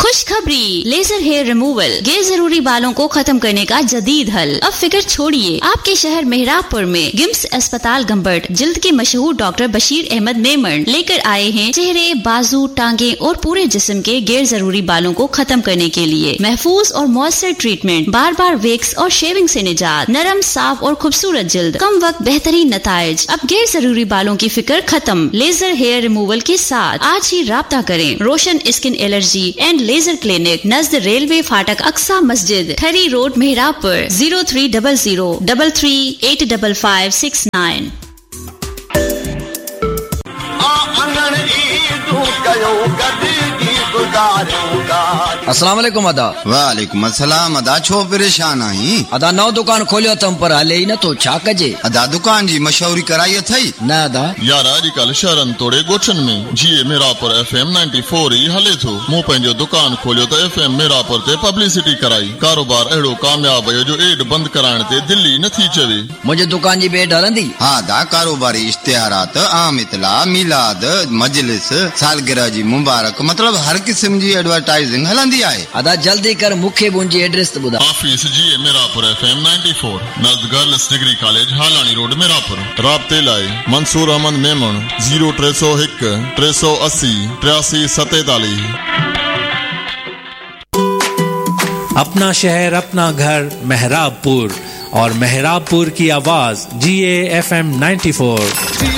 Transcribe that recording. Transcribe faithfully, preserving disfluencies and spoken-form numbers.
खुशखबरी, laser hair removal गैर जरूरी बालों को खत्म करने का जदीद हल। अब फिक्र छोड़िए, आपके शहर मेहराबपुर में गिम्स अस्पताल गंबट जिल्द के मशहूर डॉक्टर बशीर अहमद मेमन लेकर आए हैं चेहरे, बाजू, टांगे और पूरे जिस्म के गैर जरूरी बालों को खत्म करने के लिए महफूज और मौसर ट्रीटमेंट, बार बार वेक्स और शेविंग से निजात, नरम, साफ और खूबसूरत जिल्द, कम वक्त बेहतरीन नताइज। अब गैर जरूरी बालों की फिक्र खत्म लेजर हेयर रिमूवल के साथ। आज ही राब्ता करें। रोशन skin allergy and laser clinic, Najd railway फाटक, अक्सा मस्जिद, ठरी road, मेहराबपुर। Zero three double zero double three eight double five six nine. अस्सलाम वालेकुम अदा। वालेकुम अस्सलाम अदा। छो परेशान आई? अदा नौ दुकान खोलियो तम पर हले ही न तो छा कजे? अदा दुकान जी मशहूरी कराई थई न अदा यार अॼुकल्ह शहरन तोड़े गोठन में जीए मेरापुर एफएम नाइंटी फोर ही हले थो। मूं पंहिंजो दुकान खोलियो त एफएम मेरापुर ते पब्लिसिटी कराई। कारोबार अहिड़ो कामयाब है जो एड बंद कराइण ते दिल्ली नथी चवे। मुझे दुकान जी बेड हलंदी? हाँ दा, कारोबारी इश्तिहारात, आम इतला, मिलाद, मजलिस, सालगिरह जी मुबारक, मतलब हर किस्म जी एडवर्टाइजिंग हलंदी आहे। अदा जल्दी कर, मुखे मुंहिंजी एड्रेस त ॿुधा। ऑफिस जीए Merapur FM ninety four, नज़द girls degree college, हालानी road, Merapur. राब्ते लाइ मंसूर अहमद मेमन जीरो टे सौ हिकु टे सौ असी टियासी सतेतालीस। अपना शहर अपना घर मेहराबपुर, और मेहराबपुर की आवाज जीए एफएम नाइंटी फोर।